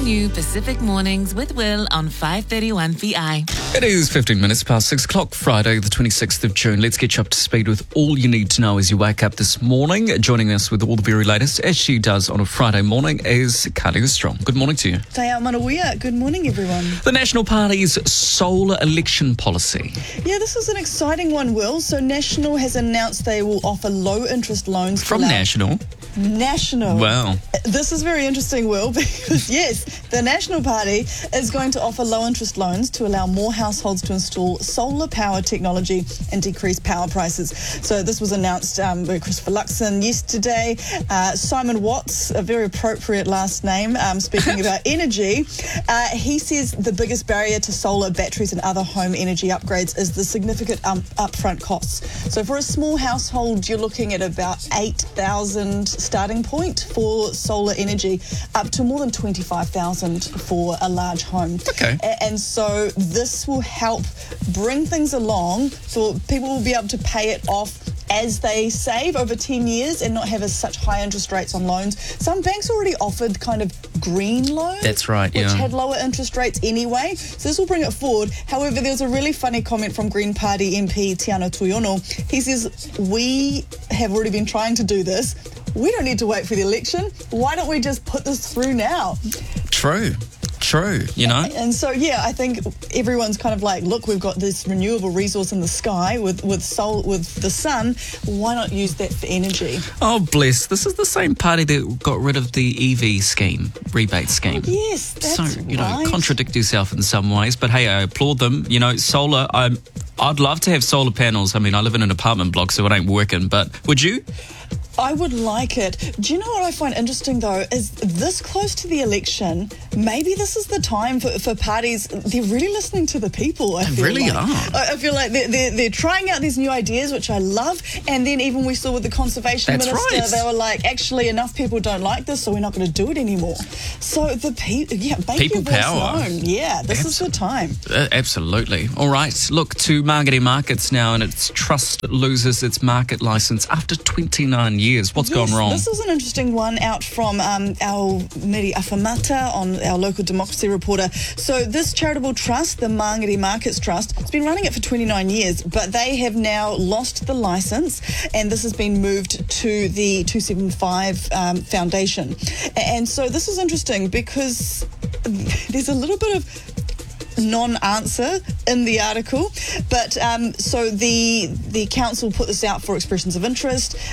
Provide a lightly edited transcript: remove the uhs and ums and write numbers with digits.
you Pacific Mornings with Will on 531 VI. It is 15 minutes past 6 o'clock, Friday, the 26th of June. Let's get you up to speed with all you need to know as you wake up this morning. Joining us with all the very latest, as she does on a Friday morning, is Carly Strong. Good morning to you. Te ao manawia. Good morning, everyone. The National Party's solar election policy. Yeah, this is an exciting one, Will. So National has announced they will offer low-interest loans. From National? National. Wow. This is very interesting, Will, because yes, the National Party is going to offer low-interest loans to allow more households to install solar power technology and decrease power prices. So this was announced by Christopher Luxon yesterday. Simon Watts, a very appropriate last name, speaking about energy, he says the biggest barrier to solar, batteries and other home energy upgrades is the significant upfront costs. So for a small household, you're looking at about $8,000 starting point for solar energy, up to more than $25,000 for a large home. Okay. And so this will help bring things along so people will be able to pay it off as they save over 10 years and not have such high interest rates on loans. Some banks already offered kind of green loans. That's right, which yeah. had lower interest rates anyway. So this will bring it forward. However, there was a really funny comment from Green Party MP Tiana Tuiono. He says, we have already been trying to do this. We don't need to wait for the election. Why don't we just put this through now? True, you know. And so, yeah, I think everyone's kind of like, look, we've got this renewable resource in the sky with the sun. Why not use that for energy? Oh, bless. This is the same party that got rid of the EV scheme, rebate scheme. Yes, that's so, you know, right. contradict yourself in some ways. But, hey, I applaud them. You know, solar, I'd love to have solar panels. I mean, I live in an apartment block, so it ain't working. But would you? I would like it. Do you know what I find interesting, though, is this close to the election, maybe this is the time for parties. They're really listening to the people, I feel really like. are. I feel like they're trying out these new ideas, which I love. And then even we saw with the Conservation That's Minister, right. they were like, actually, enough people don't like this, so we're not going to do it anymore. So the people, make People your voice power. known. Yeah, this is the time. Absolutely. All right. Look to Margate Markets now, and its trust loses its market licence after 29 years. What's gone wrong? This is an interesting one out from our Miri Afamata on our local democracy reporter. So this charitable trust, the Māngere Markets Trust, has been running it for 29 years, but they have now lost the licence, and this has been moved to the 275 Foundation. And so this is interesting because there's a little bit of non-answer in the article, but so the council put this out for expressions of interest.